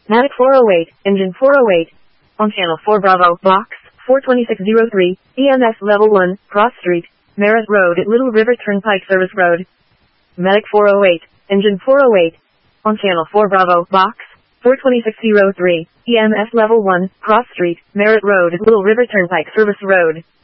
Matic 408, engine 408. On channel 4 Bravo, box 42603, EMS level 1, Cross Street, Merritt Road at Little River Turnpike Service Road. Matic 408, engine 408. On channel 4 Bravo, box 42603, EMS level 1, Cross Street, Merritt Road at Little River Turnpike Service Road.